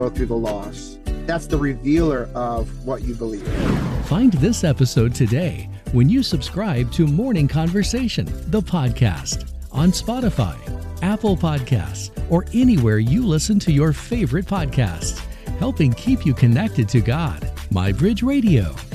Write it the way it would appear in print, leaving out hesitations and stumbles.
go through the loss. That's the revealer of what you believe. Find this episode today when you subscribe to Morning Conversation, the podcast, on Spotify, Apple Podcasts, or anywhere you listen to your favorite podcasts, helping keep you connected to God. MyBridge Radio.